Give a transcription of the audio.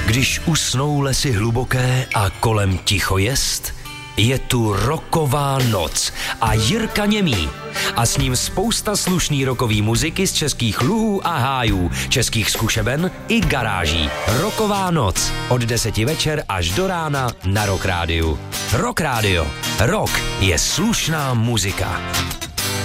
Když usnou lesy hluboké a kolem ticho jest, je tu rocková noc a Jirka Němý. A s ním spousta slušný rockový muziky z českých luhů a hájů, českých zkušeben i garáží. Rocková noc od 10 večer až do rána na Rock Rádiu. Rock Rádio. Rock je slušná muzika.